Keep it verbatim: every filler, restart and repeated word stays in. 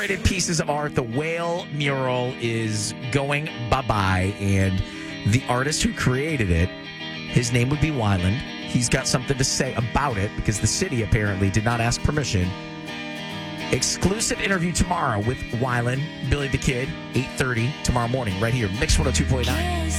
Pieces of art. The whale mural is going bye-bye, and the artist who created it, his name would be Wyland. He's got something to say about it because the city apparently did not ask permission. Exclusive interview tomorrow with Wyland, Billy the Kid, eight thirty tomorrow morning, right here, Mix one oh two point nine.